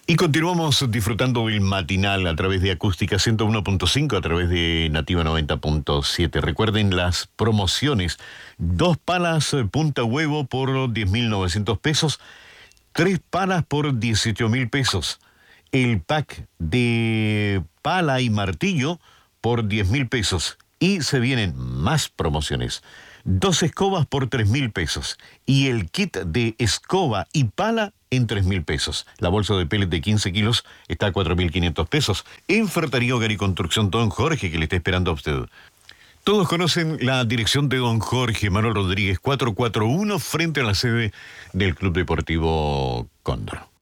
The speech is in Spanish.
Y continuamos disfrutando el matinal a través de Acústica 101.5, a través de Nativa 90.7. Recuerden las promociones. 2 palas punta huevo por 10.900 pesos. 3 palas por 18.000 pesos. El pack de pala y martillo por 10.000 pesos. Y se vienen más promociones. 2 escobas por 3.000 pesos. Y el kit de escoba y pala en 3.000 pesos. La bolsa de pellet de 15 kilos está a 4.500 pesos. En Ferretería Hogar y Construcción Don Jorge, que le está esperando a usted. Todos conocen la dirección de Don Jorge Manuel Rodríguez 441 frente a la sede del Club Deportivo Cóndor.